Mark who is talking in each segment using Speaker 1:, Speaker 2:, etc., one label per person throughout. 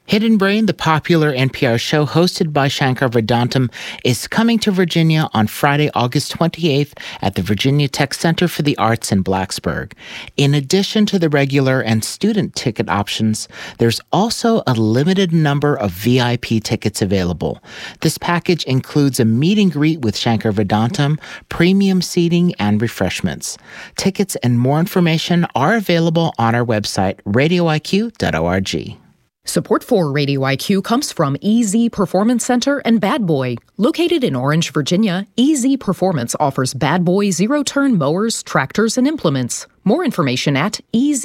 Speaker 1: Hidden Brain, the popular NPR show hosted by Shankar Vedantam, is coming to Virginia on Friday, August 28th at the Virginia Tech Center for the Arts in Blacksburg. In addition to the regular and student ticket options, there's also a limited number of VIP tickets available. This package includes a meet and greet with Shankar Vedantam, premium seating, and refreshments. Tickets and more information are available on our website, radioiq.org.
Speaker 2: Support for Radio IQ comes from EZ Performance Center and Bad Boy. Located in Orange, Virginia, EZ Performance offers Bad Boy zero-turn mowers, tractors, and implements. More information at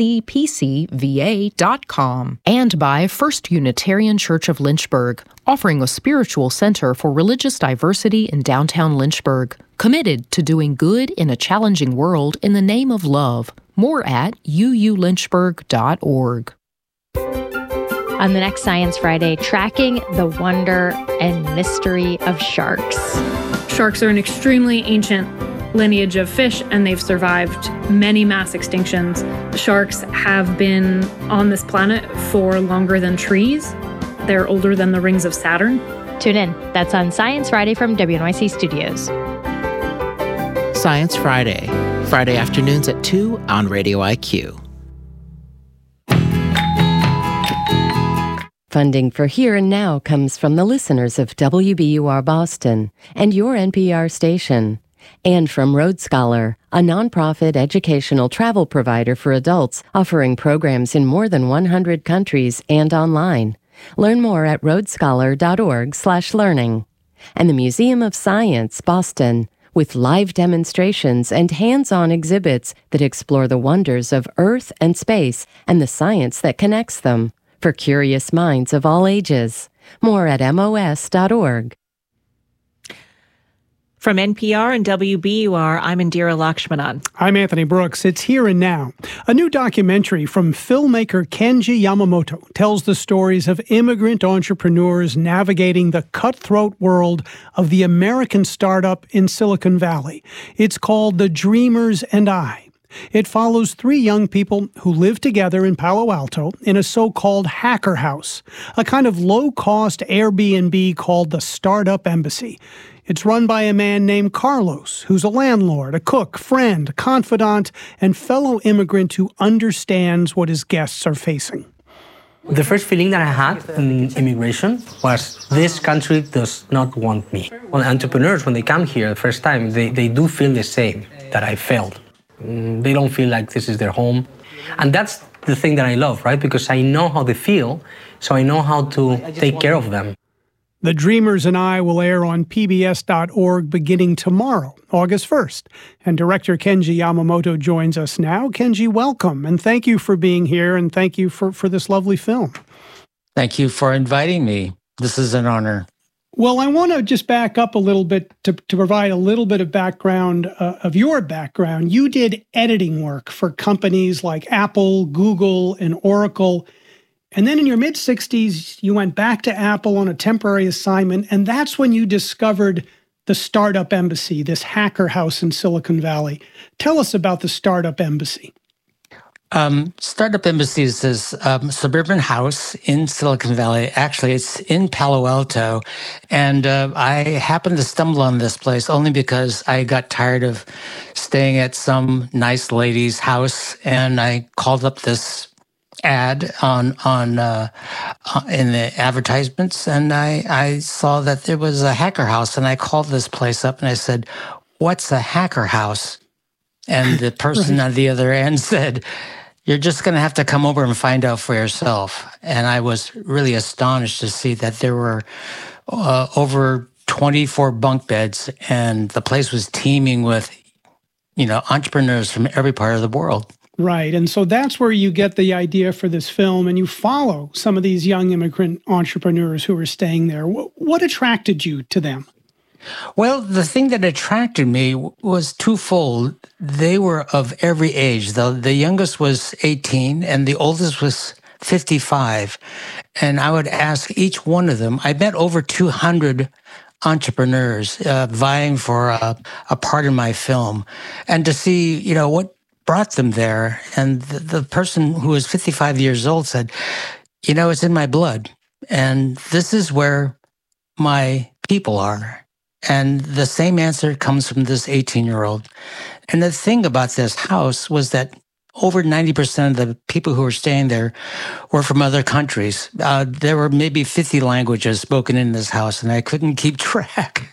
Speaker 2: ezpcva.com. And by First Unitarian Church of Lynchburg, offering a spiritual center for religious diversity in downtown Lynchburg. Committed to doing good in a challenging world in the name of love. More at uulynchburg.org.
Speaker 3: On the next Science Friday, tracking the wonder and mystery of sharks.
Speaker 4: Sharks are an extremely ancient lineage of fish, and they've survived many mass extinctions. Sharks have been on this planet for longer than trees. They're older than the rings of Saturn.
Speaker 3: Tune in. That's on Science Friday from WNYC Studios.
Speaker 1: Science Friday, Friday afternoons at 2 on Radio IQ.
Speaker 5: Funding for Here and Now comes from the listeners of WBUR Boston and your NPR station, and from Road Scholar, a nonprofit educational travel provider for adults offering programs in more than 100 countries and online. Learn more at roadscholar.org/learning. And the Museum of Science, Boston, with live demonstrations and hands-on exhibits that explore the wonders of Earth and space and the science that connects them. For curious minds of all ages. More at mos.org.
Speaker 6: From NPR and WBUR, I'm Indira Lakshmanan.
Speaker 7: I'm Anthony Brooks. It's Here and Now. A new documentary from filmmaker Kenji Yamamoto tells the stories of immigrant entrepreneurs navigating the cutthroat world of the American startup in Silicon Valley. It's called The Dreamers and I. It follows 3 young people who live together in Palo Alto in a so-called hacker house, a kind of low-cost Airbnb called the Startup Embassy. It's run by a man named Carlos, who's a landlord, a cook, friend, confidant, and fellow immigrant who understands what his guests are facing.
Speaker 8: The first feeling that I had in immigration was this country does not want me. Well, entrepreneurs, when they come here the first time, they do feel the same that I felt. They don't feel like this is their home. And that's the thing that I love, right? Because I know how they feel, so I know how to take care of them.
Speaker 7: The Dreamers and I will air on pbs.org beginning tomorrow, August 1st. And director Kenji Yamamoto joins us now. Kenji, welcome, and thank you for being here, and thank you for this lovely film.
Speaker 9: Thank you for inviting me. This is an honor.
Speaker 7: Well, I want to just back up a little bit to provide a little bit of background of your background. You did editing work for companies like Apple, Google, and Oracle. And then in your mid-60s, you went back to Apple on a temporary assignment, and that's when you discovered the Startup Embassy, this hacker house in Silicon Valley. Tell us about the Startup Embassy.
Speaker 9: Startup Embassy is this suburban house in Silicon Valley. Actually, it's in Palo Alto. And I happened to stumble on this place only because I got tired of staying at some nice lady's house. And I called up this ad in the advertisements. And I saw that there was a hacker house. And I called this place up and I said, "What's a hacker house?" And the person right on the other end said, "You're just going to have to come over and find out for yourself." And I was really astonished to see that there were over 24 bunk beds, and the place was teeming with, entrepreneurs from every part of the world.
Speaker 7: Right. And so that's where you get the idea for this film, and you follow some of these young immigrant entrepreneurs who are staying there. What attracted you to them?
Speaker 9: Well, the thing that attracted me was twofold. They were of every age. The youngest was 18 and the oldest was 55. And I would ask each one of them, I met over 200 entrepreneurs vying for a part in my film. And to see, what brought them there. And the person who was 55 years old said, it's in my blood. And this is where my people are. And the same answer comes from this 18-year-old. And the thing about this house was that over 90% of the people who were staying there were from other countries. There were maybe 50 languages spoken in this house, and I couldn't keep track.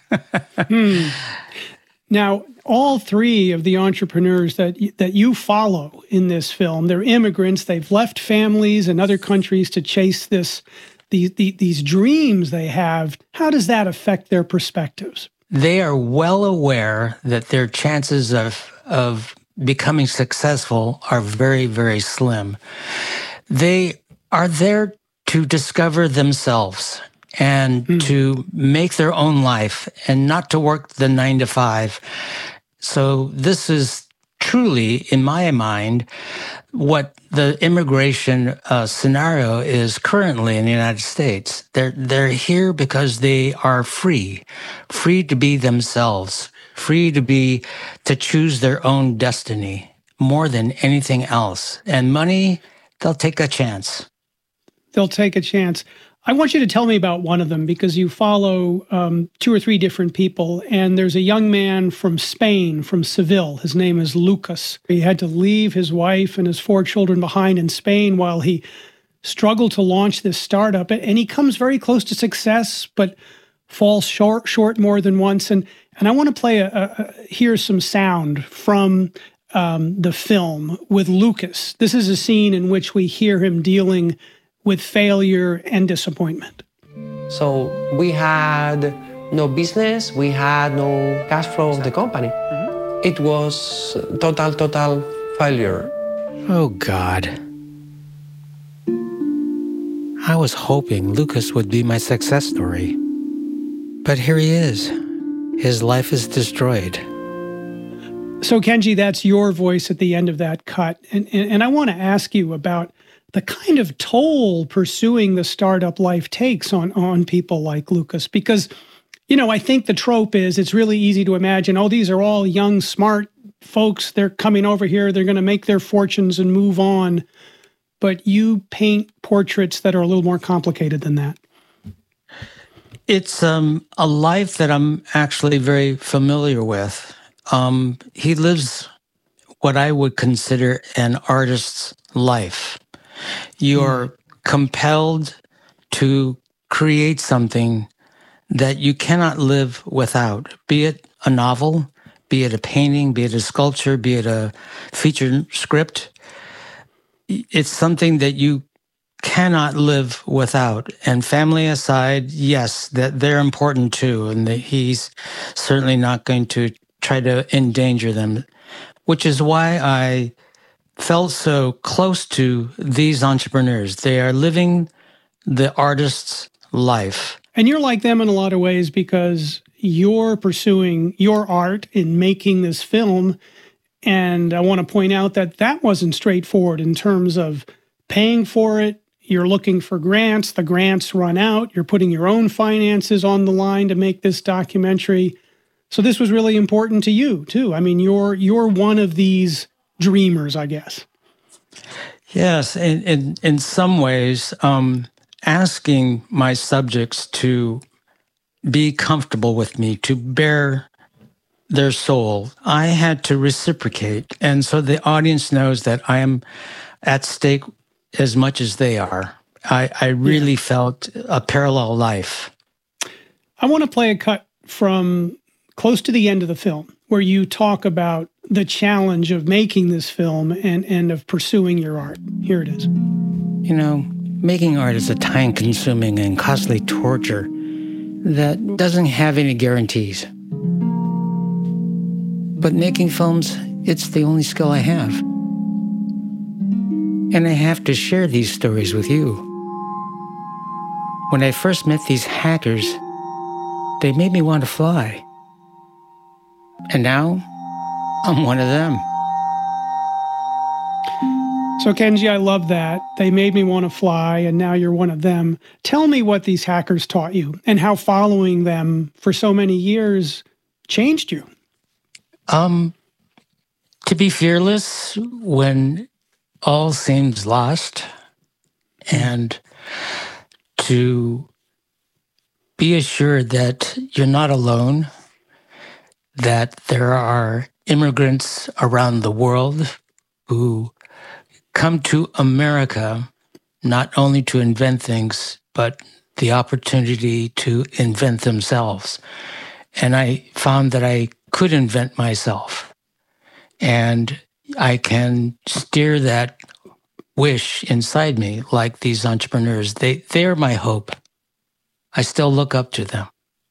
Speaker 7: Now, all three of the entrepreneurs that you follow in this film, they're immigrants. They've left families and other countries to chase these dreams they have. How does that affect their perspectives?
Speaker 9: They are well aware that their chances of becoming successful are very, very slim. They are there to discover themselves and to make their own life and not to work the 9 to 5. So this is truly, in my mind, what the immigration scenario is currently in the United States. They're here because they are free to be themselves, free to choose their own destiny more than anything else. And money, they'll take a chance.
Speaker 7: They'll take a chance. I want you to tell me about one of them because you follow 2 or 3 different people. And there's a young man from Spain, from Seville. His name is Lucas. He had to leave his wife and his 4 children behind in Spain while he struggled to launch this startup. And he comes very close to success, but falls short more than once. And I want to play hear some sound from the film with Lucas. This is a scene in which we hear him dealing with failure and disappointment.
Speaker 10: So we had no business, we had no cash flow of the company. It was total failure.
Speaker 9: Oh, God. I was hoping Lucas would be my success story. But here he is. His life is destroyed.
Speaker 7: So, Kenji, that's your voice at the end of that cut. And I want to ask you about the kind of toll pursuing the startup life takes on people like Lucas. Because, I think the trope is it's really easy to imagine, these are all young, smart folks. They're coming over here. They're going to make their fortunes and move on. But you paint portraits that are a little more complicated than that.
Speaker 9: It's a life that I'm actually very familiar with. He lives what I would consider an artist's life. You're compelled to create something that you cannot live without, be it a novel, be it a painting, be it a sculpture, be it a featured script. It's something that you cannot live without. And family aside, yes, that they're important too, and that he's certainly not going to try to endanger them, which is why I felt so close to these entrepreneurs. They are living the artist's life.
Speaker 7: And you're like them in a lot of ways because you're pursuing your art in making this film. And I want to point out that wasn't straightforward in terms of paying for it. You're looking for grants. The grants run out. You're putting your own finances on the line to make this documentary. So this was really important to you, too. I mean, you're one of these dreamers, I guess.
Speaker 9: Yes, in some ways, asking my subjects to be comfortable with me, to bear their soul, I had to reciprocate. And so the audience knows that I am at stake as much as they are. I really felt a parallel life.
Speaker 7: I want to play a cut from close to the end of the film where you talk about the challenge of making this film and of pursuing your art. Here it is.
Speaker 9: Making art is a time-consuming and costly torture that doesn't have any guarantees. But making films, it's the only skill I have. And I have to share these stories with you. When I first met these hackers, they made me want to fly. And now, I'm one of them.
Speaker 7: So, Kenji, I love that. They made me want to fly, and now you're one of them. Tell me what these hackers taught you and how following them for so many years changed you.
Speaker 9: To be fearless when all seems lost, and to be assured that you're not alone, that there are immigrants around the world who come to America not only to invent things, but the opportunity to invent themselves. And I found that I could invent myself. And I can steer that wish inside me like these entrepreneurs. They're my hope. I still look up to them.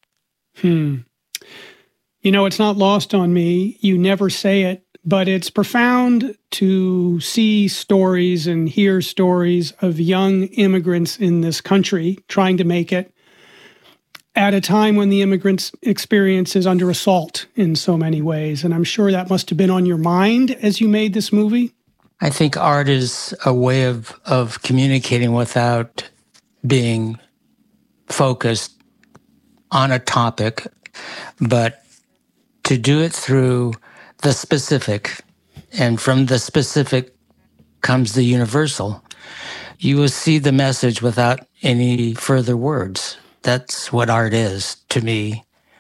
Speaker 7: You know, it's not lost on me. You never say it, but it's profound to see stories and hear stories of young immigrants in this country trying to make it at a time when the immigrants' experience is under assault in so many ways. And I'm sure that must have been on your mind as you made this movie.
Speaker 9: I think art is a way of communicating without being focused on a topic, but to do it through the specific, and from the specific comes the universal. You will see the message without any further words. That's what art is to me.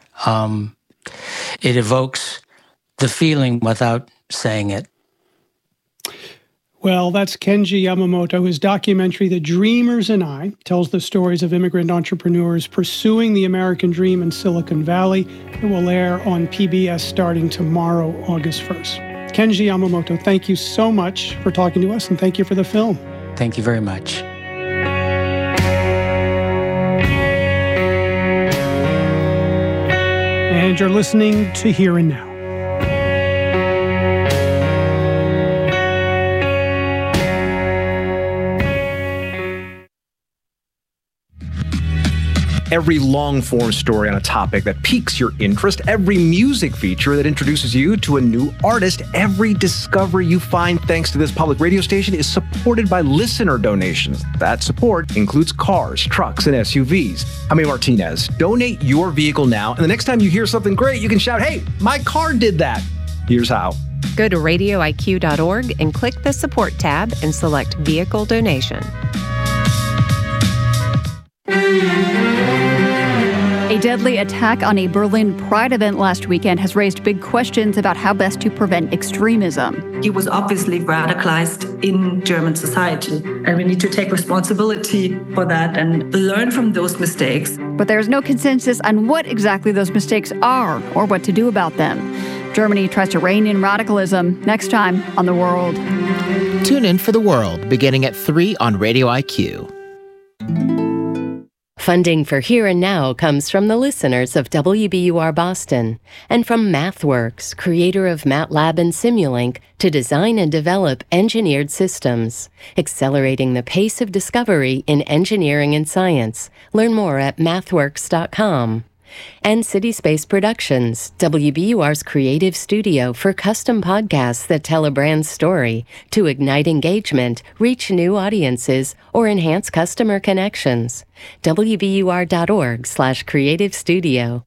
Speaker 9: It evokes the feeling without saying it.
Speaker 7: Well, that's Kenji Yamamoto. His documentary, The Dreamers and I, tells the stories of immigrant entrepreneurs pursuing the American dream in Silicon Valley. It will air on PBS starting tomorrow, August 1st. Kenji Yamamoto, thank you so much for talking to us, and thank you for the film.
Speaker 9: Thank you very much.
Speaker 7: And you're listening to Here and Now.
Speaker 11: Every long-form story on a topic that piques your interest, every music feature that introduces you to a new artist, every discovery you find thanks to this public radio station is supported by listener donations. That support includes cars, trucks, and SUVs. I'm A. Martinez. Donate your vehicle now, and the next time you hear something great, you can shout, "Hey, my car did that." Here's how.
Speaker 12: Go to radioiq.org and click the support tab and select vehicle donation.
Speaker 13: A deadly attack on a Berlin Pride event last weekend has raised big questions about how best to prevent extremism.
Speaker 14: He was obviously radicalized in German society, and we need to take responsibility for that and learn from those mistakes.
Speaker 13: But there's no consensus on what exactly those mistakes are or what to do about them. Germany tries to rein in radicalism. Next time on The World.
Speaker 1: Tune in for The World, beginning at 3 on Radio IQ.
Speaker 5: Funding for Here and Now comes from the listeners of WBUR Boston and from MathWorks, creator of MATLAB and Simulink, to design and develop engineered systems, accelerating the pace of discovery in engineering and science. Learn more at mathworks.com. And CitySpace Productions, WBUR's creative studio for custom podcasts that tell a brand's story to ignite engagement, reach new audiences, or enhance customer connections. WBUR.org/creative studio.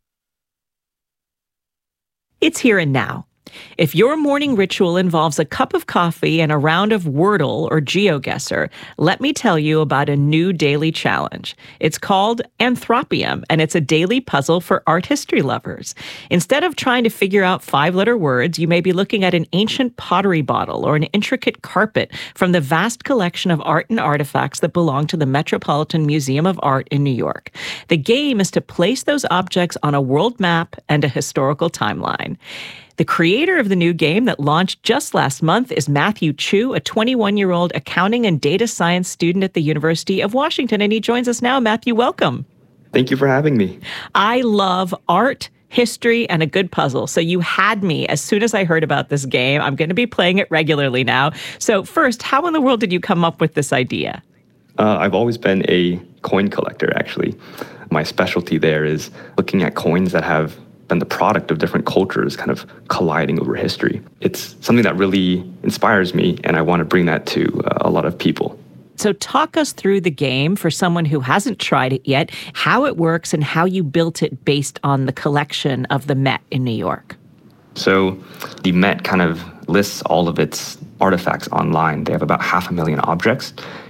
Speaker 6: It's Here and Now. If your morning ritual involves a cup of coffee and a round of Wordle or GeoGuessr, let me tell you about a new daily challenge. It's called Anthropium, and it's a daily puzzle for art history lovers. Instead of trying to figure out 5-letter words, you may be looking at an ancient pottery bottle or an intricate carpet from the vast collection of art and artifacts that belong to the Metropolitan Museum of Art in New York. The game is to place those objects on a world map and a historical timeline. The creator of the new game that launched just last month is Matthew Chu, a 21-year-old accounting and data science student at the University of Washington, and he joins us now. Matthew, welcome.
Speaker 15: Thank you for having me.
Speaker 6: I love art, history, and a good puzzle. So you had me as soon as I heard about this game. I'm going to be playing it regularly now. So first, how in the world did you come up with this idea?
Speaker 15: I've always been a coin collector, actually. My specialty there is looking at coins that have been the product of different cultures kind of colliding over history. It's something that really inspires me, and I want to bring that to a lot of people.
Speaker 6: So talk us through the game for someone who hasn't tried it yet, how it works and how you built it based on the collection of the Met in New York.
Speaker 15: So the Met kind of lists all of its artifacts online. They have about 500,000 objects,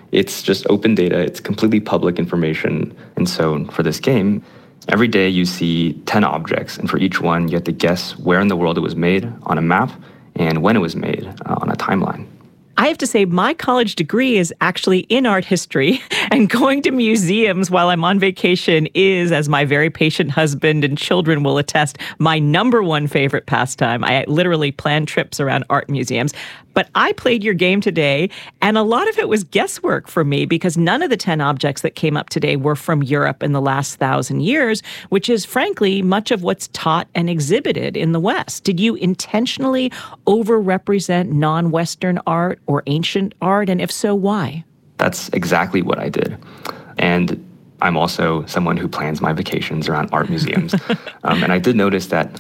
Speaker 15: It's just open data. It's completely public information. And so for this game, every day you see 10 objects, and for each one, you have to guess where in the world it was made on a map and when it was made on a timeline.
Speaker 6: I have to say, my college degree is actually in art history, and going to museums while I'm on vacation is, as my very patient husband and children will attest, my number one favorite pastime. I literally plan trips around art museums. But I played your game today, and a lot of it was guesswork for me because none of the 10 objects that came up today were from Europe in the last 1,000 years, which is, frankly, much of what's taught and exhibited in the West. Did you intentionally overrepresent non-Western art or ancient art? And if so, why?
Speaker 15: That's exactly what I did. And I'm also someone who plans my vacations around art museums. And I did notice that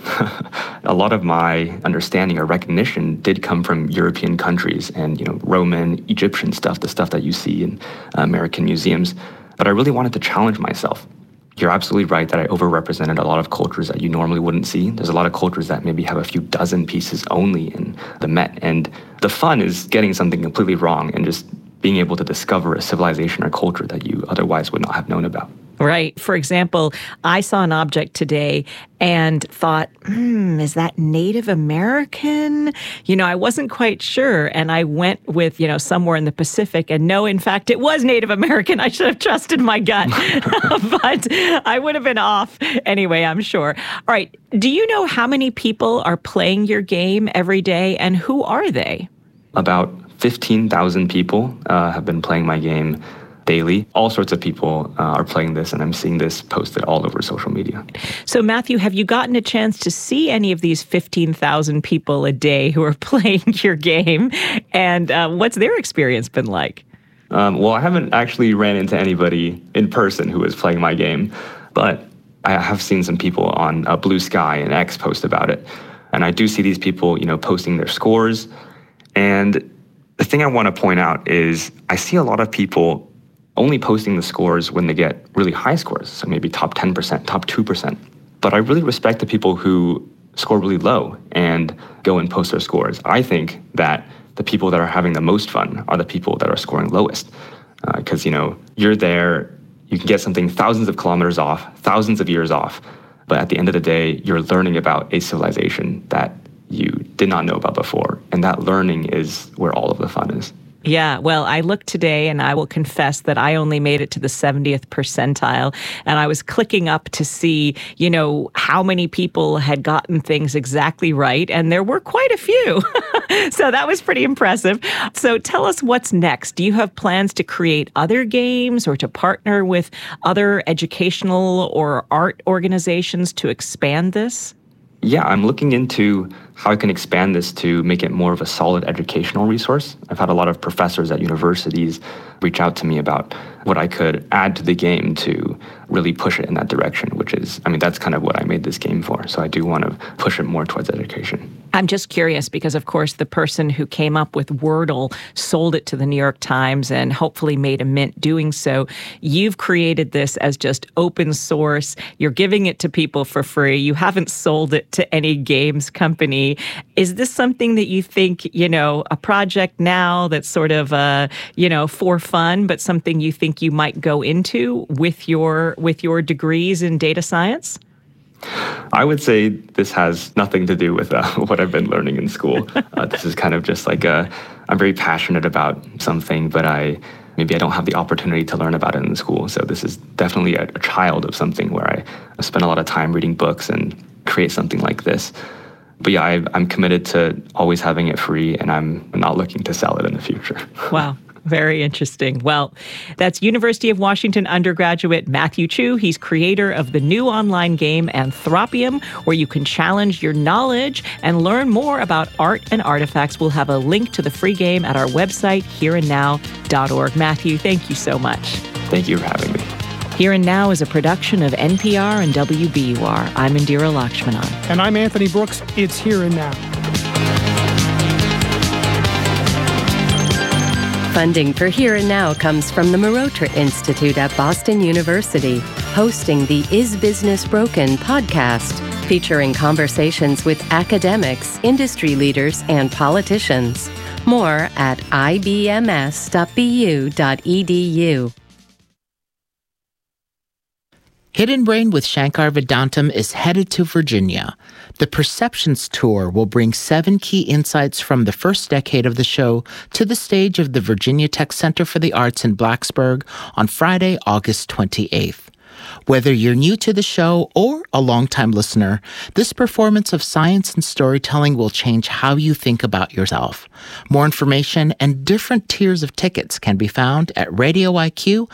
Speaker 15: a lot of my understanding or recognition did come from European countries and, Roman, Egyptian stuff, the stuff that you see in American museums. But I really wanted to challenge myself. You're absolutely right that I overrepresented a lot of cultures that you normally wouldn't see. There's a lot of cultures that maybe have a few dozen pieces only in the Met. And the fun is getting something completely wrong and just being able to discover a civilization or culture that you otherwise would not have known about.
Speaker 6: Right. For example, I saw an object today and thought, is that Native American? I wasn't quite sure. And I went with, somewhere in the Pacific. And no, in fact, it was Native American. I should have trusted my gut. But I would have been off anyway, I'm sure. All right. Do you know how many people are playing your game every day, and who are they?
Speaker 15: About 15,000 people have been playing my game daily. All sorts of people are playing this, and I'm seeing this posted all over social media.
Speaker 6: So, Matthew, have you gotten a chance to see any of these 15,000 people a day who are playing your game? And what's their experience been like?
Speaker 15: Well, I haven't actually ran into anybody in person who is playing my game, but I have seen some people on Blue Sky and X post about it. And I do see these people, posting their scores. And the thing I want to point out is I see a lot of people only posting the scores when they get really high scores, so maybe top 10%, top 2%. But I really respect the people who score really low and go and post their scores. I think that the people that are having the most fun are the people that are scoring lowest. Because, you're there, you can get something thousands of kilometers off, thousands of years off, but at the end of the day, you're learning about a civilization that you did not know about before. And that learning is where all of the fun is.
Speaker 6: Yeah, well, I looked today, and I will confess that I only made it to the 70th percentile, and I was clicking up to see, how many people had gotten things exactly right, and there were quite a few. So that was pretty impressive. So tell us what's next. Do you have plans to create other games or to partner with other educational or art organizations to expand this?
Speaker 15: Yeah, I'm looking into how I can expand this to make it more of a solid educational resource. I've had a lot of professors at universities reach out to me about what I could add to the game to really push it in that direction, which is, that's kind of what I made this game for. So I do want to push it more towards education.
Speaker 6: I'm just curious because, of course, the person who came up with Wordle sold it to the New York Times and hopefully made a mint doing so. You've created this as just open source. You're giving it to people for free. You haven't sold it to any games company. Is this something that you think, a project now that's sort of, for fun, but something you think you might go into with your degrees in data science?
Speaker 15: I would say this has nothing to do with what I've been learning in school. This is kind of just like I'm very passionate about something, but maybe I don't have the opportunity to learn about it in school. So this is definitely a child of something where I spend a lot of time reading books and create something like this. But yeah, I'm committed to always having it free, and I'm not looking to sell it in the future.
Speaker 6: Wow. Very interesting. Well, that's University of Washington undergraduate Matthew Chu. He's creator of the new online game Anthropium, where you can challenge your knowledge and learn more about art and artifacts. We'll have a link to the free game at our website, hereandnow.org. Matthew, thank you so much.
Speaker 15: Thank you for having me.
Speaker 6: Here and Now is a production of NPR and WBUR. I'm Indira Lakshmanan.
Speaker 7: And I'm Anthony Brooks. It's Here and Now.
Speaker 5: Funding for Here and Now comes from the Marotra Institute at Boston University, hosting the Is Business Broken podcast, featuring conversations with academics, industry leaders, and politicians. More at ibms.bu.edu.
Speaker 1: Hidden Brain with Shankar Vedantam is headed to Virginia. The Perceptions Tour will bring 7 key insights from the first decade of the show to the stage of the Virginia Tech Center for the Arts in Blacksburg on Friday, August 28th. Whether you're new to the show or a longtime listener, this performance of science and storytelling will change how you think about yourself. More information and different tiers of tickets can be found at radioiq.org.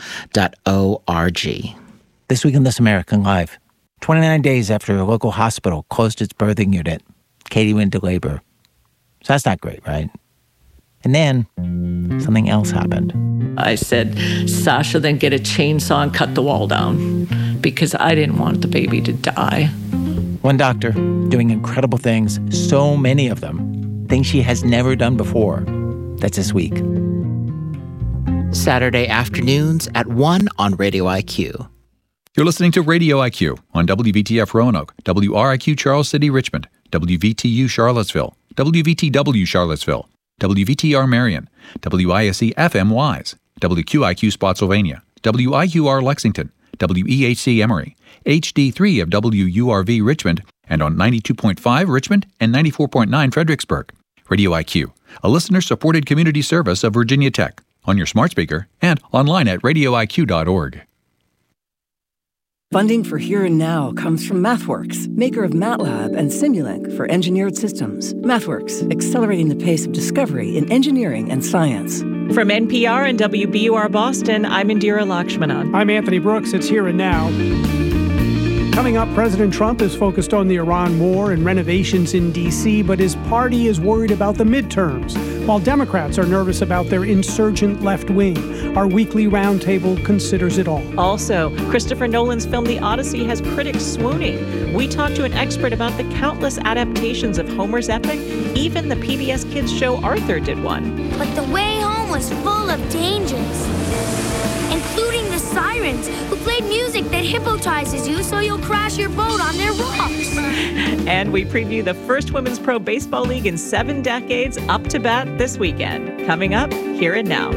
Speaker 16: This week on This American Life, 29 days after a local hospital closed its birthing unit, Katie went into labor. So that's not great, right? And then something else happened.
Speaker 6: I said, Sasha, then get a chainsaw and cut the wall down because I didn't want the baby to die.
Speaker 16: One doctor doing incredible things, so many of them, things she has never done before. That's this week.
Speaker 1: Saturday afternoons at 1 on Radio IQ.
Speaker 17: You're listening to Radio IQ on WVTF Roanoke, WRIQ Charles City, Richmond, WVTU Charlottesville, WVTW Charlottesville, WVTR Marion, WISC FM Wise, WQIQ Spotsylvania, WIUR Lexington, WEHC Emory, HD3 of WURV Richmond, and on 92.5 Richmond and 94.9 Fredericksburg. Radio IQ, a listener-supported community service of Virginia Tech, on your smart speaker and online at radioiq.org.
Speaker 18: Funding for Here and Now comes from MathWorks, maker of MATLAB and Simulink for engineered systems. MathWorks, accelerating the pace of discovery in engineering and science.
Speaker 6: From NPR and WBUR Boston, I'm Indira Lakshmanan.
Speaker 7: I'm Anthony Brooks. It's Here and Now. Coming up, President Trump is focused on the Iran war and renovations in D.C., but his party is worried about the midterms, while Democrats are nervous about their insurgent left wing. Our weekly roundtable considers it all.
Speaker 6: Also, Christopher Nolan's film The Odyssey has critics swooning. We talked to an expert about the countless adaptations of Homer's epic. Even the PBS Kids show Arthur did one.
Speaker 19: But the way home was full of dangers, including the sirens who played music that hypnotizes you so you'll crash your boat on their rocks.
Speaker 6: And we preview the first Women's Pro Baseball League in 7 decades, up to bat this weekend. Coming up, Here and Now.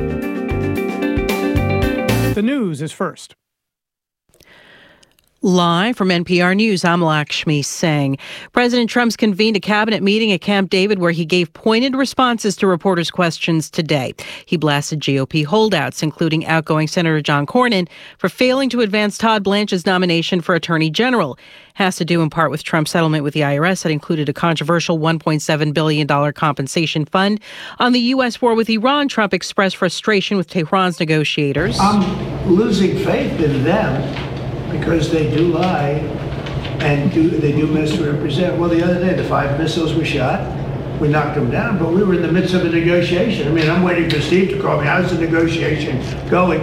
Speaker 7: The news is first.
Speaker 20: Live from NPR News, I'm Lakshmi Singh. President Trump's convened a cabinet meeting at Camp David where he gave pointed responses to reporters' questions today. He blasted GOP holdouts, including outgoing Senator John Cornyn, for failing to advance Todd Blanche's nomination for Attorney General. Has to do in part with Trump's settlement with the IRS that included a controversial $1.7 billion compensation fund. On the U.S. war with Iran, Trump expressed frustration with Tehran's negotiators.
Speaker 21: I'm losing faith in them, because they do lie and they do misrepresent. Well, the other day, the 5 missiles were shot. We knocked them down, but we were in the midst of a negotiation. I mean, I'm waiting for Steve to call me. How's the negotiation going?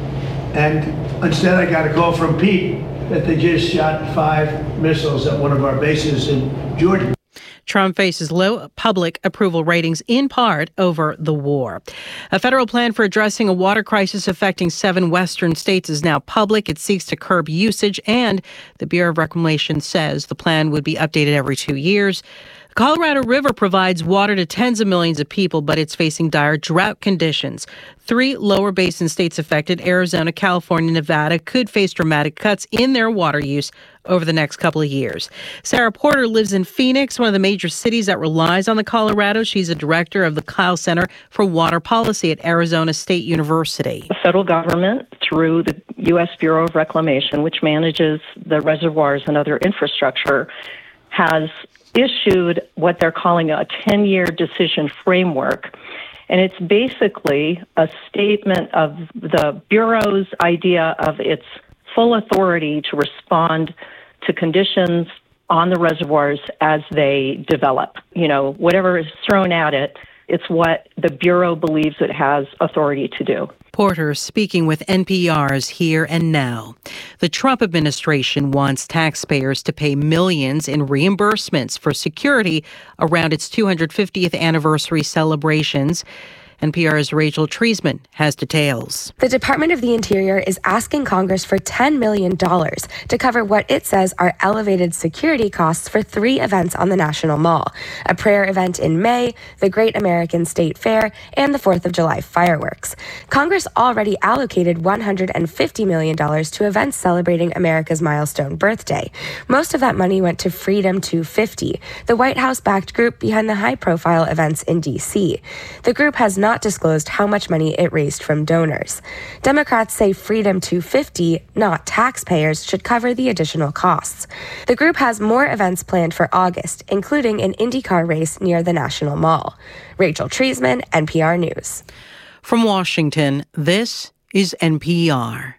Speaker 21: And instead, I got a call from Pete that they just shot 5 missiles at one of our bases in Jordan.
Speaker 20: Trump faces low public approval ratings in part over the war. A federal plan for addressing a water crisis affecting 7 western states is now public. It seeks to curb usage, and the Bureau of Reclamation says the plan would be updated every 2 years. The Colorado River provides water to tens of millions of people, but it's facing dire drought conditions. 3 lower basin states affected, Arizona, California, Nevada, could face dramatic cuts in their water use over the next couple of years. Sarah Porter lives in Phoenix, one of the major cities that relies on the Colorado. She's a director of the Kyle Center for Water Policy at Arizona State University.
Speaker 22: The federal government, through the U.S. Bureau of Reclamation, which manages the reservoirs and other infrastructure, has issued what they're calling a 10-year decision framework. And it's basically a statement of the Bureau's idea of its full authority to respond to conditions on the reservoirs as they develop. You know, whatever is thrown at it, it's what the Bureau believes it has authority to do.
Speaker 20: Porter speaking with NPR's Here and Now. The Trump administration wants taxpayers to pay millions in reimbursements for security around its 250th anniversary celebrations. NPR's Rachel Treisman has details.
Speaker 2: The Department of the Interior is asking Congress for $10 million to cover what it says are elevated security costs for 3 events on the National Mall: a prayer event in May, the Great American State Fair, and the 4th of July fireworks. Congress already allocated $150 million to events celebrating America's milestone birthday. Most of that money went to Freedom 250, the White House-backed group behind the high-profile events in D.C. The group has not disclosed how much money it raised from donors. Democrats say Freedom 250, not taxpayers, should cover the additional costs. The group has more events planned for August, including an IndyCar race near the National Mall. Rachel Treisman, NPR News.
Speaker 20: From Washington, this is NPR.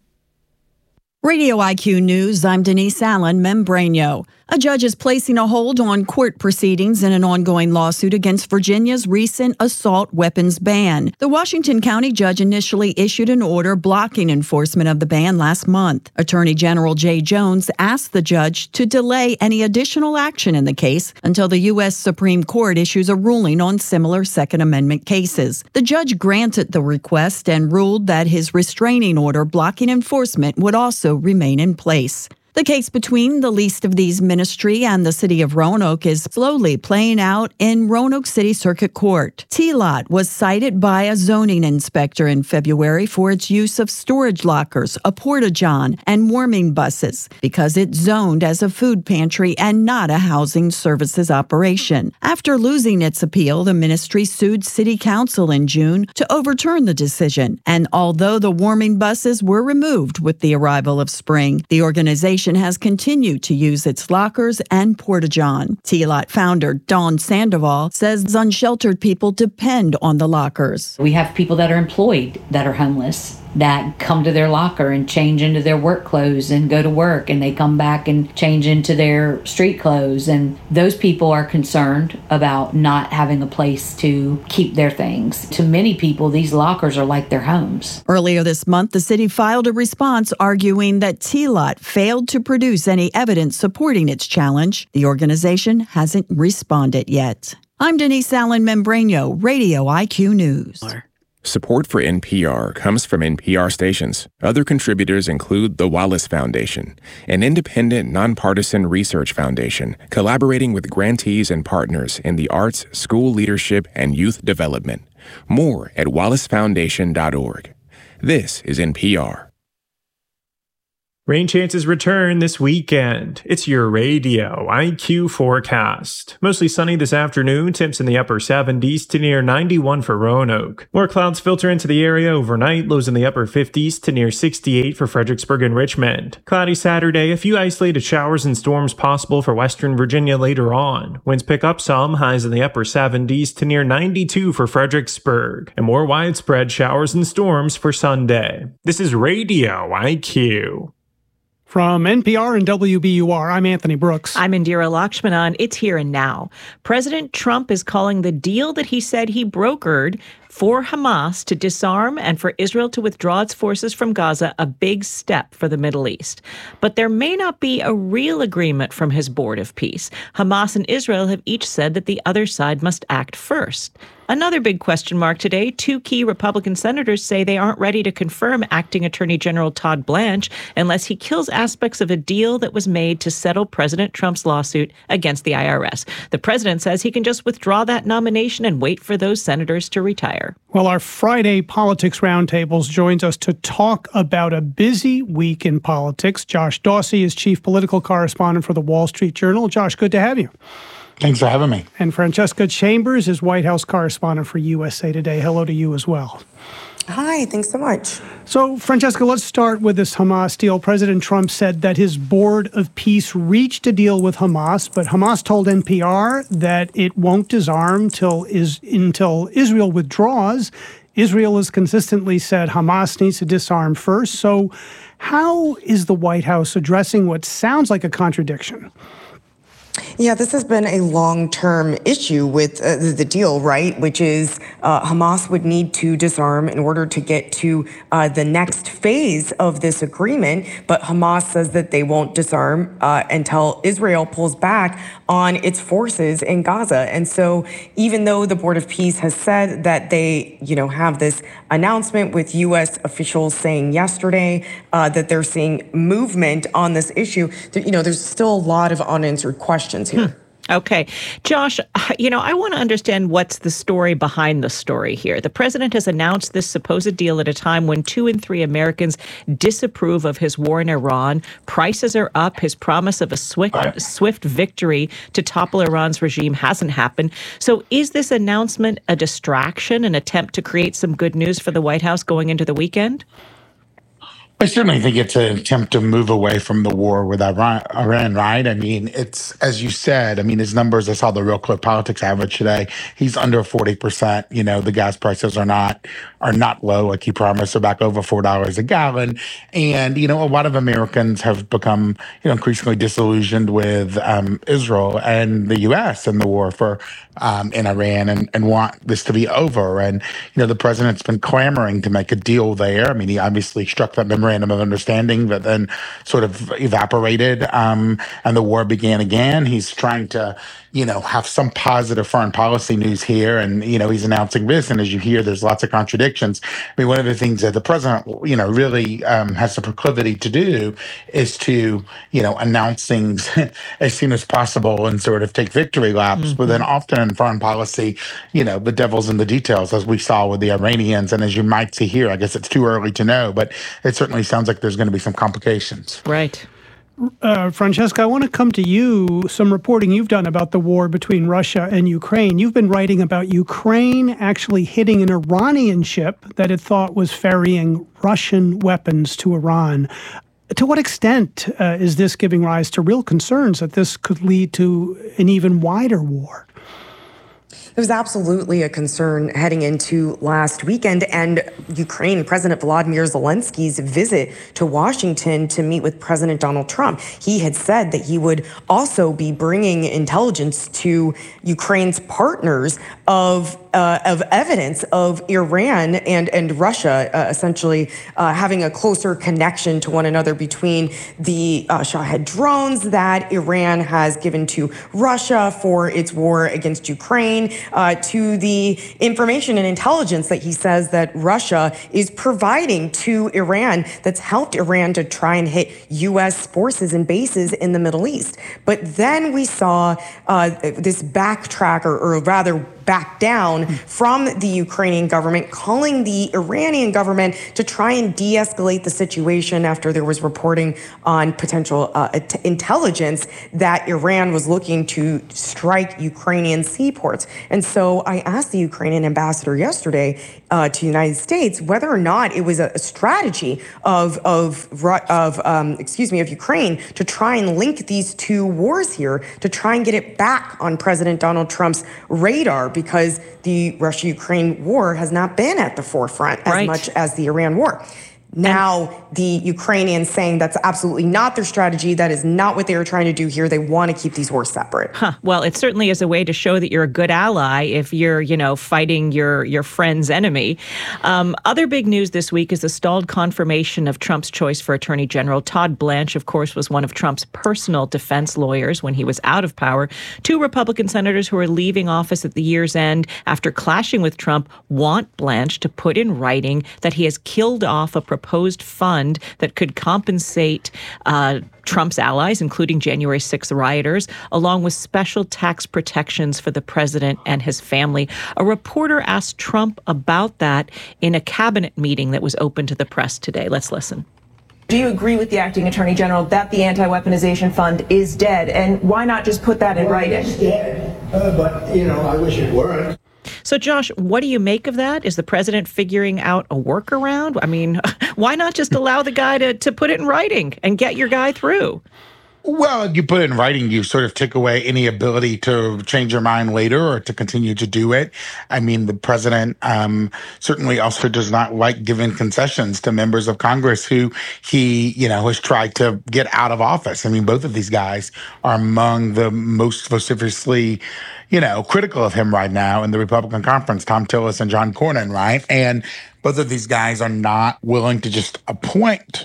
Speaker 4: Radio IQ News, I'm Denise Allen, Membranio. A judge is placing a hold on court proceedings in an ongoing lawsuit against Virginia's recent assault weapons ban. The Washington County judge initially issued an order blocking enforcement of the ban last month. Attorney General Jay Jones asked the judge to delay any additional action in the case until the U.S. Supreme Court issues a ruling on similar Second Amendment cases. The judge granted the request and ruled that his restraining order blocking enforcement would also remain in place. The case between the Least of These Ministry and the city of Roanoke is slowly playing out in Roanoke City Circuit Court. T-Lot was cited by a zoning inspector in February for its use of storage lockers, a porta-john, and warming buses because it's zoned as a food pantry and not a housing services operation. After losing its appeal, the ministry sued City Council in June to overturn the decision. And although the warming buses were removed with the arrival of spring, the organization has continued to use its lockers and porta-john. T-Lot founder Dawn Sandoval says unsheltered people depend on the lockers.
Speaker 23: We have people that are employed that are homeless that come to their locker and change into their work clothes and go to work, and they come back and change into their street clothes. And those people are concerned about not having a place to keep their things. To many people, these lockers are like their homes.
Speaker 4: Earlier this month, the city filed a response arguing that T-Lot failed to produce any evidence supporting its challenge. The organization hasn't responded yet. I'm Denise Allen Membranio, Radio IQ News.
Speaker 24: Support for NPR comes from NPR stations. Other contributors include the Wallace Foundation, an independent, nonpartisan research foundation collaborating with grantees and partners in the arts, school leadership, and youth development. More at wallacefoundation.org. This is NPR.
Speaker 25: Rain chances return this weekend. It's your Radio IQ forecast. Mostly sunny this afternoon, temps in the upper 70s to near 91 for Roanoke. More clouds filter into the area overnight, lows in the upper 50s to near 68 for Fredericksburg and Richmond. Cloudy Saturday, a few isolated showers and storms possible for western Virginia later on. Winds pick up some, highs in the upper 70s to near 92 for Fredericksburg. And more widespread showers and storms for Sunday. This is Radio IQ.
Speaker 7: From NPR and WBUR, I'm Anthony Brooks.
Speaker 6: I'm Indira Lakshmanan. It's Here and Now. President Trump is calling the deal that he said he brokered for Hamas to disarm and for Israel to withdraw its forces from Gaza a big step for the Middle East. But there may not be a real agreement from his board of peace. Hamas and Israel have each said that the other side must act first. Another big question mark today, 2 key Republican senators say they aren't ready to confirm acting Attorney General Todd Blanche unless he kills aspects of a deal that was made to settle President Trump's lawsuit against the IRS. The president says he can just withdraw that nomination and wait for those senators to retire.
Speaker 7: Well, our Friday Politics Roundtables joins us to talk about a busy week in politics. Josh Dawsey is chief political correspondent for the Wall Street Journal. Josh, good to have you.
Speaker 26: Thanks for having me.
Speaker 7: And Francesca Chambers is White House correspondent for USA Today. Hello to you as well.
Speaker 27: Hi, thanks so much.
Speaker 7: So, Francesca, let's start with this Hamas deal. President Trump said that his board of peace reached a deal with Hamas, but Hamas told NPR that it won't disarm until Israel withdraws. Israel has consistently said Hamas needs to disarm first. So how is the White House addressing what sounds like a contradiction?
Speaker 27: Yeah, this has been a long-term issue with the deal, right? Which is Hamas would need to disarm in order to get to the next phase of this agreement. But Hamas says that they won't disarm until Israel pulls back on its forces in Gaza. And so even though the Board of Peace has said that they, have this announcement with U.S. officials saying yesterday that they're seeing movement on this issue, there's still a lot of unanswered questions here.
Speaker 6: Okay. Josh, I want to understand what's the story behind the story here. The president has announced this supposed deal at a time when 2 in 3 Americans disapprove of his war in Iran. Prices are up. His promise of a swift victory to topple Iran's regime hasn't happened. So is this announcement a distraction, an attempt to create some good news for the White House going into the weekend?
Speaker 3: I certainly think it's an attempt to move away from the war with Iran, right? I mean, it's, as you said, his numbers, I saw the Real Clear Politics average today. He's under 40%. The gas prices are not low, like he promised. They're back over $4 a gallon. And, a lot of Americans have become, increasingly disillusioned with Israel and the U.S. and the war in Iran and want this to be over. And, the president's been clamoring to make a deal there. He obviously struck that memorandum of understanding that then sort of evaporated and the war began again. He's trying to, have some positive foreign policy news here. And, he's announcing this. And as you hear, there's lots of contradictions. One of the things that the president, really has the proclivity to do is to, announce things as soon as possible and sort of take victory laps. Mm-hmm. But then often in foreign policy, the devil's in the details, as we saw with the Iranians. And as you might see here, I guess it's too early to know, but it certainly sounds like there's going to be some complications.
Speaker 6: Right.
Speaker 7: Francesca, I want to come to you. Some reporting you've done about the war between Russia and Ukraine. You've been writing about Ukraine actually hitting an Iranian ship that it thought was ferrying Russian weapons to Iran. To what extent is this giving rise to real concerns that this could lead to an even wider war?
Speaker 27: It was absolutely a concern heading into last weekend, and Ukraine President Volodymyr Zelensky's visit to Washington to meet with President Donald Trump. He had said that he would also be bringing intelligence to Ukraine's partners of evidence of Iran and Russia essentially having a closer connection to one another between the Shahed drones that Iran has given to Russia for its war against Ukraine, to the information and intelligence that he says that Russia is providing to Iran that's helped Iran to try and hit U.S. forces and bases in the Middle East. But then we saw this backtrack, or rather back down from the Ukrainian government, calling the Iranian government to try and de-escalate the situation after there was reporting on potential intelligence that Iran was looking to strike Ukrainian seaports. And so I asked the Ukrainian ambassador yesterday to the United States whether or not it was a strategy of Ukraine to try and link these two wars here, to try and get it back on President Donald Trump's radar, because the Russia-Ukraine war has not been at the forefront as much as the Iran war. Now, the Ukrainians saying that's absolutely not their strategy. That is not what they were trying to do here. They want to keep these wars separate.
Speaker 6: Well, it certainly is a way to show that you're a good ally if you're, fighting your friend's enemy. Other big news this week is the stalled confirmation of Trump's choice for Attorney General. Todd Blanche, of course, was one of Trump's personal defense lawyers when he was out of power. 2 Republican senators who are leaving office at the year's end after clashing with Trump want Blanche to put in writing that he has killed off a proposed fund that could compensate Trump's allies, including January 6th rioters, along with special tax protections for the president and his family. A reporter asked Trump about that in a cabinet meeting that was open to the press today. Let's listen.
Speaker 8: Do you agree with the acting attorney general that the anti-weaponization fund is dead? And why not just put that in writing?
Speaker 21: It's dead, but, I wish it weren't.
Speaker 6: So, Josh, what do you make of that? Is the president figuring out a workaround? Why not just allow the guy to put it in writing and get your guy through?
Speaker 3: Well, you put it in writing, you sort of take away any ability to change your mind later or to continue to do it. I mean, the president certainly also does not like giving concessions to members of Congress who he, has tried to get out of office. I mean, both of these guys are among the most vociferously, critical of him right now in the Republican conference, Thom Tillis and John Cornyn, right? And both of these guys are not willing to just appoint,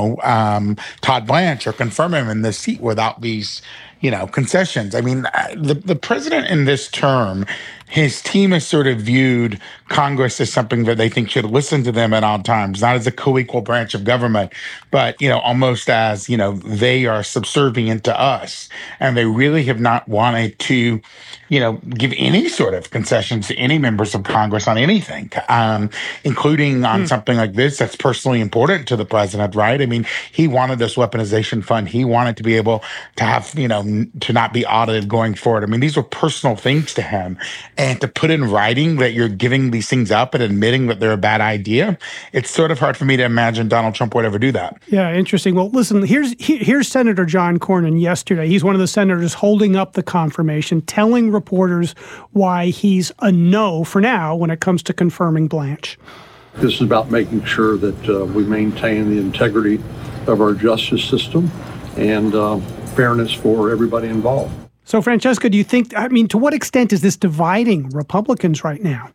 Speaker 3: Todd Blanche or confirm him in the seat without these, concessions. I mean, the president in this term, his team has sort of viewed Congress as something that they think should listen to them at all times, not as a co-equal branch of government, but, almost as, they are subservient to us. And they really have not wanted to, give any sort of concessions to any members of Congress on anything, including on something like this that's personally important to the president, right? I mean, he wanted this weaponization fund. He wanted to be able to have, to not be audited going forward. I mean, these were personal things to him. And to put in writing that you're giving these things up and admitting that they're a bad idea, it's sort of hard for me to imagine Donald Trump would ever do that.
Speaker 7: Yeah, interesting. Well, listen, here's Senator John Cornyn yesterday. He's one of the senators holding up the confirmation, telling reporters why he's a no for now when it comes to confirming Blanche.
Speaker 9: This is about making sure that we maintain the integrity of our justice system and fairness for everybody involved.
Speaker 7: So, Francesca, do you think, to what extent is this dividing Republicans right now?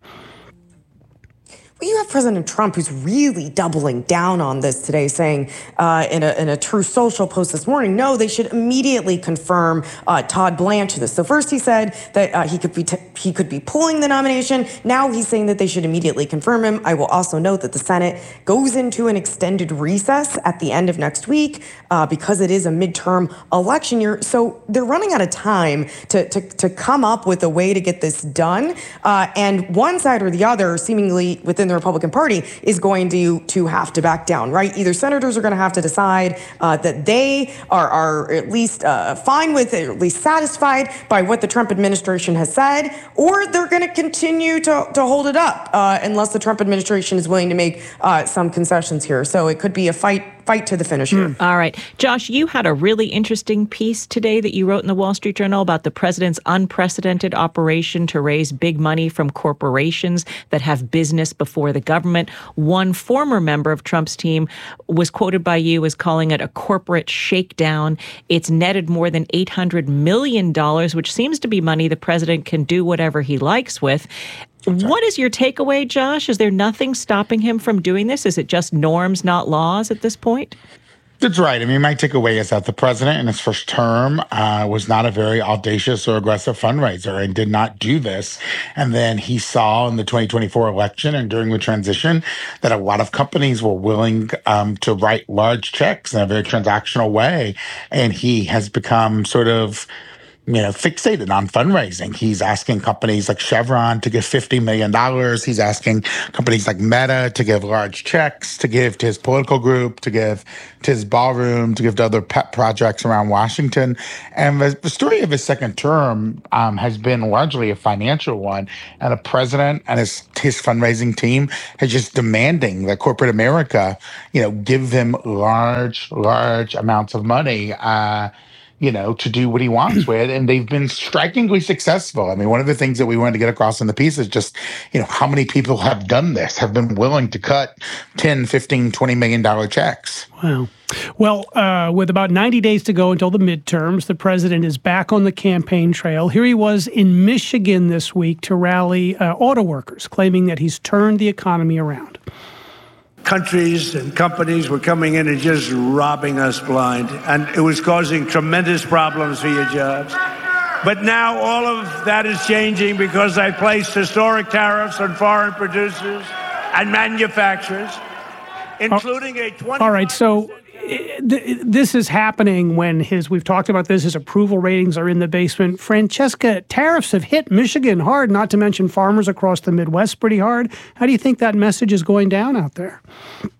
Speaker 27: Well, you have President Trump, who's really doubling down on this today, saying in a Truth Social post this morning, no, they should immediately confirm Todd Blanche this. So first he said that he could be pulling the nomination. Now he's saying that they should immediately confirm him. I will also note that the Senate goes into an extended recess at the end of next week because it is a midterm election year. So they're running out of time to come up with a way to get this done. And one side or the other, seemingly within the Republican Party, is going to have to back down, right? Either senators are going to have to decide that they are at least fine with it, or at least satisfied by what the Trump administration has said, or they're going to continue to hold it up unless the Trump administration is willing to make some concessions here. So it could be a fight to the finish here.
Speaker 6: All right. Josh, you had a really interesting piece today that you wrote in the Wall Street Journal about the president's unprecedented operation to raise big money from corporations that have business before the government. One former member of Trump's team was quoted by you as calling it a corporate shakedown. It's netted more than $800 million, which seems to be money the president can do whatever he likes with. What is your takeaway, Josh? Is there nothing stopping him from doing this? Is it just norms, not laws at this point?
Speaker 3: That's right. I mean, my takeaway is that the president in his first term was not a very audacious or aggressive fundraiser and did not do this. And then he saw in the 2024 election and during the transition that a lot of companies were willing to write large checks in a very transactional way. And he has become sort of fixated on fundraising. He's asking companies like Chevron to give $50 million. He's asking companies like Meta to give large checks, to give to his political group, to give to his ballroom, to give to other pet projects around Washington. And the story of his second term has been largely a financial one. And the president and his fundraising team is just demanding that corporate America, give them large amounts of money, to do what he wants with. And they've been strikingly successful. I mean, one of the things that we wanted to get across in the piece is just, how many people have done this, have been willing to cut $10, $15, $20 million checks.
Speaker 7: Wow. Well, with about 90 days to go until the midterms, the president is back on the campaign trail. Here he was in Michigan this week to rally auto workers, claiming that he's turned the economy around.
Speaker 21: Countries and companies were coming in and just robbing us blind, and it was causing tremendous problems for your jobs. But now all of that is changing because I placed historic tariffs on foreign producers and manufacturers, including a 20%.
Speaker 7: All right, so this is happening when we've talked about this, his approval ratings are in the basement. Francesca, tariffs have hit Michigan hard, not to mention farmers across the Midwest pretty hard. How do you think that message is going down out there?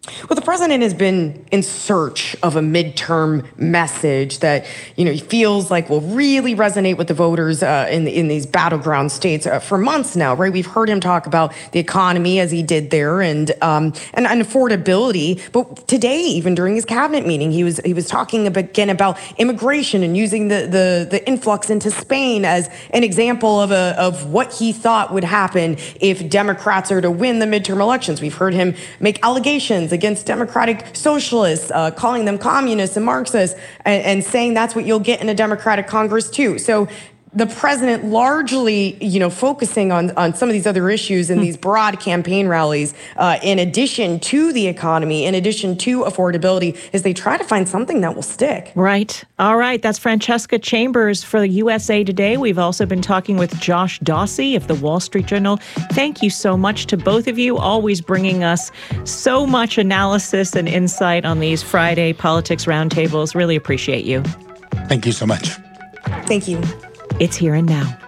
Speaker 27: Well, the president has been in search of a midterm message that, he feels like will really resonate with the voters in these battleground states for months now, right? We've heard him talk about the economy as he did there and affordability. But today, even during his cabinet meeting, he was talking again about immigration and using the influx into Spain as an example of what he thought would happen if Democrats are to win the midterm elections. We've heard him make allegations against democratic socialists, calling them communists and Marxists, and saying that's what you'll get in a Democratic Congress too. So the president largely, focusing on some of these other issues in these broad campaign rallies, in addition to the economy, in addition to affordability, as they try to find something that will stick.
Speaker 6: Right. All right. That's Francesca Chambers for the USA Today. We've also been talking with Josh Dawsey of the Wall Street Journal. Thank you so much to both of you, always bringing us so much analysis and insight on these Friday politics roundtables. Really appreciate you.
Speaker 3: Thank you so much.
Speaker 27: Thank you.
Speaker 6: It's Here and Now.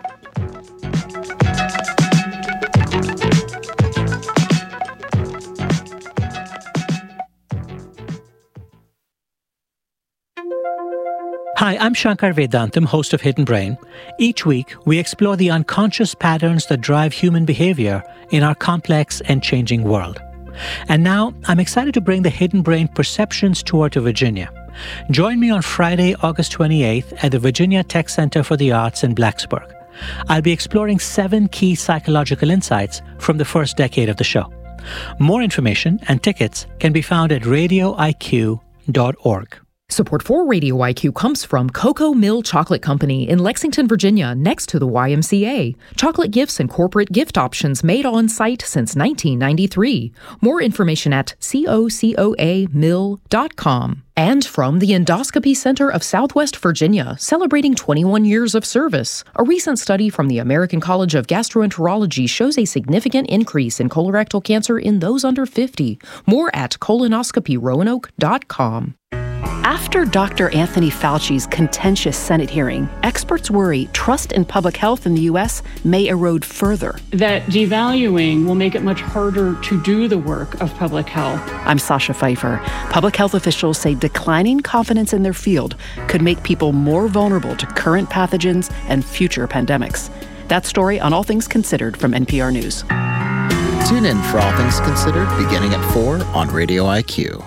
Speaker 10: Hi, I'm Shankar Vedantam, host of Hidden Brain. Each week, we explore the unconscious patterns that drive human behavior in our complex and changing world. And now, I'm excited to bring the Hidden Brain Perceptions Tour to Virginia. Join me on Friday, August 28th at the Virginia Tech Center for the Arts in Blacksburg. I'll be exploring 7 key psychological insights from the first decade of the show. More information and tickets can be found at radioiq.org.
Speaker 11: Support for Radio IQ comes from Cocoa Mill Chocolate Company in Lexington, Virginia, next to the YMCA. Chocolate gifts and corporate gift options made on site since 1993. More information at cocoamill.com. And from the Endoscopy Center of Southwest Virginia, celebrating 21 years of service. A recent study from the American College of Gastroenterology shows a significant increase in colorectal cancer in those under 50. More at colonoscopyroanoke.com.
Speaker 12: After Dr. Anthony Fauci's contentious Senate hearing, experts worry trust in public health in the U.S. may erode further.
Speaker 13: That devaluing will make it much harder to do the work of public health.
Speaker 12: I'm Sasha Pfeiffer. Public health officials say declining confidence in their field could make people more vulnerable to current pathogens and future pandemics. That story on All Things Considered from NPR News.
Speaker 1: Tune in for All Things Considered beginning at 4 on Radio IQ.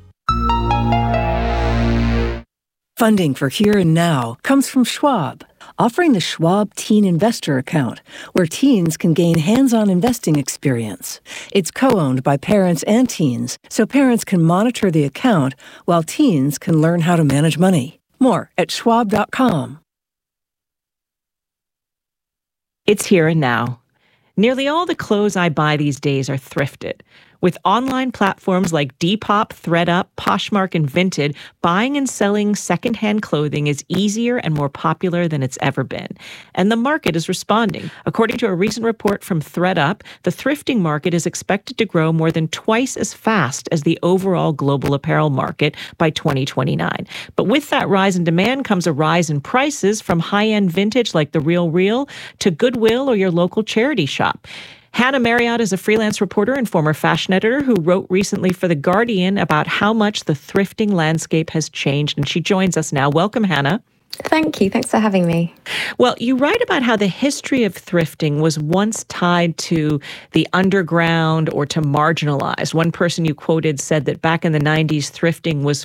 Speaker 18: Funding for Here and Now comes from Schwab, offering the Schwab Teen Investor Account, where teens can gain hands-on investing experience. It's co-owned by parents and teens, so parents can monitor the account while teens can learn how to manage money. More at schwab.com.
Speaker 6: It's Here and Now. Nearly all the clothes I buy these days are thrifted. With online platforms like Depop, ThredUp, Poshmark, and Vinted, buying and selling secondhand clothing is easier and more popular than it's ever been. And the market is responding. According to a recent report from ThredUp, the thrifting market is expected to grow more than twice as fast as the overall global apparel market by 2029. But with that rise in demand comes a rise in prices, from high-end vintage like The RealReal to Goodwill or your local charity shop. Hannah Marriott is a freelance reporter and former fashion editor who wrote recently for The Guardian about how much the thrifting landscape has changed, and she joins us now. Welcome, Hannah.
Speaker 14: Thank you. Thanks for having me.
Speaker 6: Well, you write about how the history of thrifting was once tied to the underground or to marginalized. One person you quoted said that back in the 90s, thrifting was